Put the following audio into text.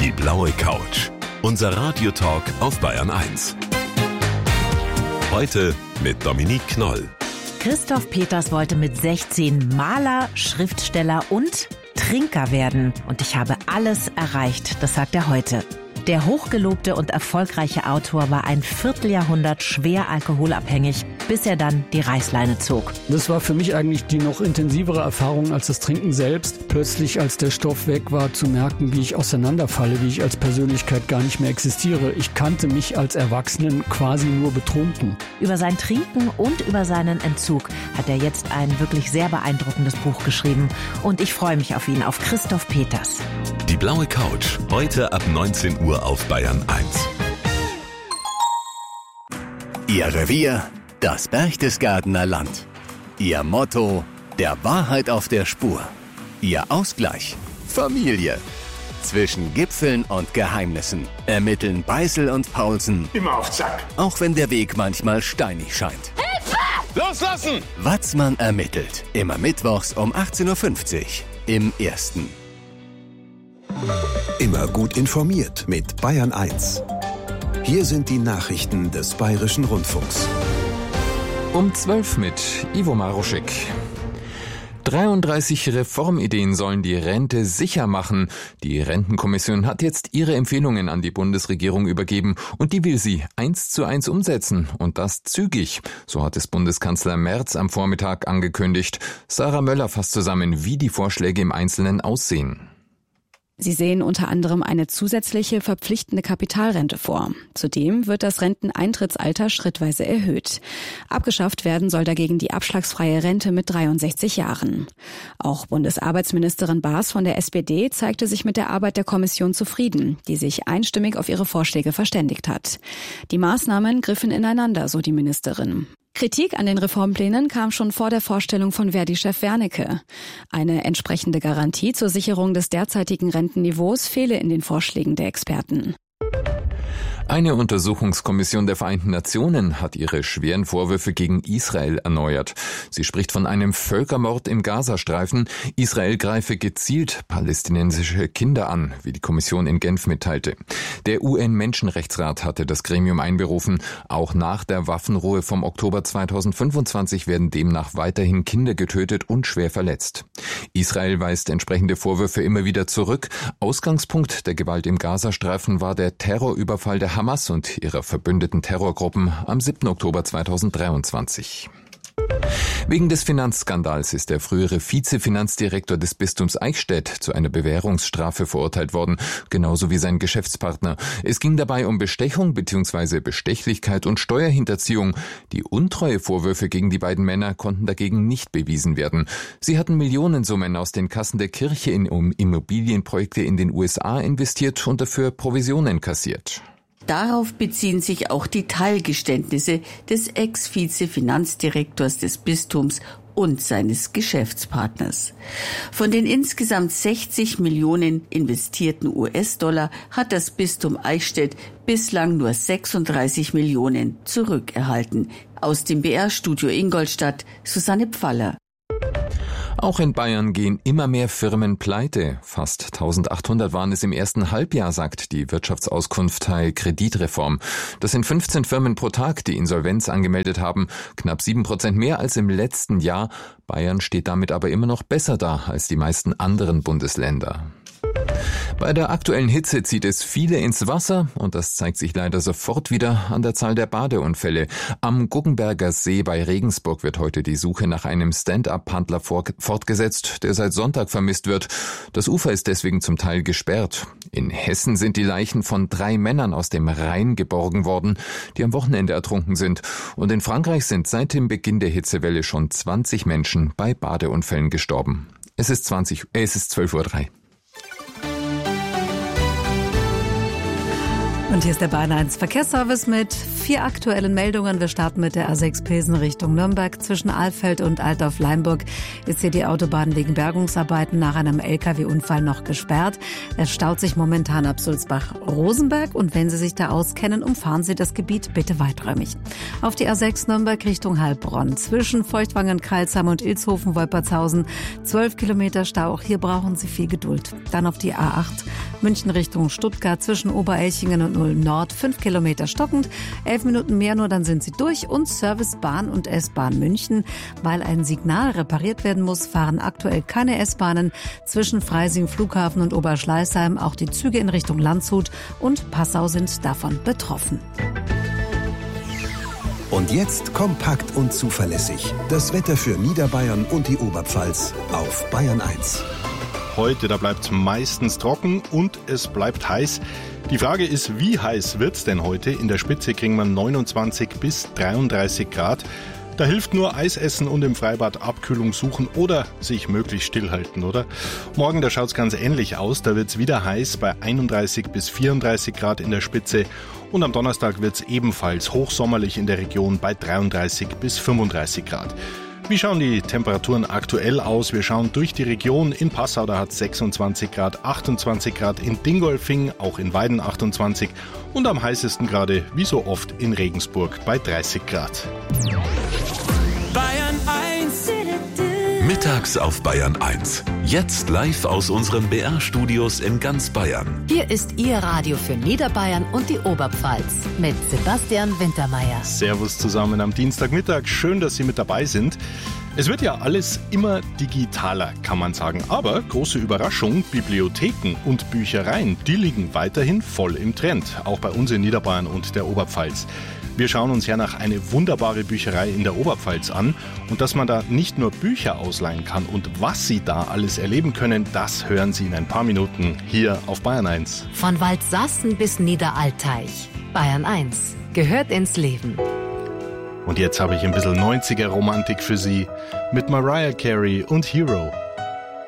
Die blaue Couch. Unser Radiotalk auf Bayern 1. Heute mit Dominique Knoll. Christoph Peters wollte mit 16 Maler, Schriftsteller und Trinker werden. Und ich habe alles erreicht, das sagt er heute. Der hochgelobte und erfolgreiche Autor war ein Vierteljahrhundert schwer alkoholabhängig, bis er dann die Reißleine zog. Das war für mich eigentlich die noch intensivere Erfahrung als das Trinken selbst. Plötzlich, als der Stoff weg war, zu merken, wie ich auseinanderfalle, wie ich als Persönlichkeit gar nicht mehr existiere. Ich kannte mich als Erwachsenen quasi nur betrunken. Über sein Trinken und über seinen Entzug hat er jetzt ein wirklich sehr beeindruckendes Buch geschrieben. Und ich freue mich auf ihn, auf Christoph Peters. Die blaue Couch, heute ab 19 Uhr auf Bayern 1. Ihr Revier, das Berchtesgadener Land. Ihr Motto, der Wahrheit auf der Spur. Ihr Ausgleich, Familie. Zwischen Gipfeln und Geheimnissen ermitteln Beißel und Paulsen. Immer auf Zack. Auch wenn der Weg manchmal steinig scheint. Hilfe! Loslassen! Watzmann ermittelt. Immer mittwochs um 18.50 Uhr im Ersten. Immer gut informiert mit Bayern 1. Hier sind die Nachrichten des Bayerischen Rundfunks. Um 12 mit Ivo Maruschek. 33 Reformideen sollen die Rente sicher machen. Die Rentenkommission hat jetzt ihre Empfehlungen an die Bundesregierung übergeben und die will sie 1:1 umsetzen und das zügig. So hat es Bundeskanzler Merz am Vormittag angekündigt. Sarah Möller fasst zusammen, wie die Vorschläge im Einzelnen aussehen. Sie sehen unter anderem eine zusätzliche verpflichtende Kapitalrente vor. Zudem wird das Renteneintrittsalter schrittweise erhöht. Abgeschafft werden soll dagegen die abschlagsfreie Rente mit 63 Jahren. Auch Bundesarbeitsministerin Baas von der SPD zeigte sich mit der Arbeit der Kommission zufrieden, die sich einstimmig auf ihre Vorschläge verständigt hat. Die Maßnahmen griffen ineinander, so die Ministerin. Kritik an den Reformplänen kam schon vor der Vorstellung von Verdi-Chef Wernicke. Eine entsprechende Garantie zur Sicherung des derzeitigen Rentenniveaus fehle in den Vorschlägen der Experten. Eine Untersuchungskommission der Vereinten Nationen hat ihre schweren Vorwürfe gegen Israel erneuert. Sie spricht von einem Völkermord im Gazastreifen. Israel greife gezielt palästinensische Kinder an, wie die Kommission in Genf mitteilte. Der UN-Menschenrechtsrat hatte das Gremium einberufen. Auch nach der Waffenruhe vom Oktober 2025 werden demnach weiterhin Kinder getötet und schwer verletzt. Israel weist entsprechende Vorwürfe immer wieder zurück. Ausgangspunkt der Gewalt im Gazastreifen war der Terrorüberfall der Hamas und ihrer verbündeten Terrorgruppen am 7. Oktober 2023. Wegen des Finanzskandals ist der frühere Vizefinanzdirektor des Bistums Eichstätt zu einer Bewährungsstrafe verurteilt worden, genauso wie sein Geschäftspartner. Es ging dabei um Bestechung bzw. Bestechlichkeit und Steuerhinterziehung. Die Untreuevorwürfe gegen die beiden Männer konnten dagegen nicht bewiesen werden. Sie hatten Millionensummen aus den Kassen der Kirche in Immobilienprojekte in den USA investiert und dafür Provisionen kassiert. Darauf beziehen sich auch die Teilgeständnisse des Ex-Vize-Finanzdirektors des Bistums und seines Geschäftspartners. Von den insgesamt 60 Millionen investierten US-Dollar hat das Bistum Eichstätt bislang nur 36 Millionen zurückerhalten. Aus dem BR-Studio Ingolstadt, Susanne Pfaller. Auch in Bayern gehen immer mehr Firmen pleite. Fast 1800 waren es im ersten Halbjahr, sagt die Wirtschaftsauskunft Teil Kreditreform. Das sind 15 Firmen pro Tag, die Insolvenz angemeldet haben. Knapp 7% mehr als im letzten Jahr. Bayern steht damit aber immer noch besser da als die meisten anderen Bundesländer. Bei der aktuellen Hitze zieht es viele ins Wasser und das zeigt sich leider sofort wieder an der Zahl der Badeunfälle. Am Guggenberger See bei Regensburg wird heute die Suche nach einem Stand-up-Paddler fortgesetzt, der seit Sonntag vermisst wird. Das Ufer ist deswegen zum Teil gesperrt. In Hessen sind die Leichen von 3 Männern aus dem Rhein geborgen worden, die am Wochenende ertrunken sind. Und in Frankreich sind seit dem Beginn der Hitzewelle schon 20 Menschen bei Badeunfällen gestorben. Es ist 12:03 Uhr. Und hier ist der Bayern 1 Verkehrsservice mit 4 aktuellen Meldungen. Wir starten mit der A6 Pilsen Richtung Nürnberg. Zwischen Alfeld und Altdorf-Leimburg ist hier die Autobahn wegen Bergungsarbeiten nach einem LKW-Unfall noch gesperrt. Es staut sich momentan ab Sulzbach-Rosenberg und wenn Sie sich da auskennen, umfahren Sie das Gebiet bitte weiträumig. Auf die A6 Nürnberg Richtung Heilbronn. Zwischen Feuchtwangen, Kreilsheim und Ilshofen, Wolpertshausen 12 Kilometer Stau. Auch hier brauchen Sie viel Geduld. Dann auf die A8 München Richtung Stuttgart zwischen Oberelchingen und Ulm Nord 5 Kilometer stockend. 11 Minuten mehr nur, dann sind Sie durch. Und Service Bahn und S-Bahn München. Weil ein Signal repariert werden muss, fahren aktuell keine S-Bahnen zwischen Freising, Flughafen und Oberschleißheim. Auch die Züge in Richtung Landshut und Passau sind davon betroffen. Und jetzt kompakt und zuverlässig. Das Wetter für Niederbayern und die Oberpfalz auf Bayern 1. Heute, da bleibt es meistens trocken und es bleibt heiß. Die Frage ist, wie heiß wird's denn heute? In der Spitze kriegen wir 29 bis 33 Grad. Da hilft nur Eis essen und im Freibad Abkühlung suchen oder sich möglichst stillhalten, oder? Morgen, da schaut's ganz ähnlich aus. Da wird's wieder heiß bei 31 bis 34 Grad in der Spitze. Und am Donnerstag wird's ebenfalls hochsommerlich in der Region bei 33 bis 35 Grad. Wie schauen die Temperaturen aktuell aus? Wir schauen durch die Region. In Passau, da hat es 26 Grad, 28 Grad in Dingolfing, auch in Weiden 28 und am heißesten gerade, wie so oft, in Regensburg bei 30 Grad. Bayern 1. Mittags auf Bayern 1. Jetzt live aus unseren BR-Studios in ganz Bayern. Hier ist Ihr Radio für Niederbayern und die Oberpfalz mit Sebastian Wintermeyer. Servus zusammen am Dienstagmittag. Schön, dass Sie mit dabei sind. Es wird ja alles immer digitaler, kann man sagen. Aber große Überraschung, Bibliotheken und Büchereien, die liegen weiterhin voll im Trend. Auch bei uns in Niederbayern und der Oberpfalz. Wir schauen uns ja nach eine wunderbare Bücherei in der Oberpfalz an. Und dass man da nicht nur Bücher ausleihen kann und was Sie da alles erleben können, das hören Sie in ein paar Minuten hier auf Bayern 1. Von Waldsassen bis Niederalteich. Bayern 1 gehört ins Leben. Und jetzt habe ich ein bisschen 90er-Romantik für Sie mit Mariah Carey und Hero.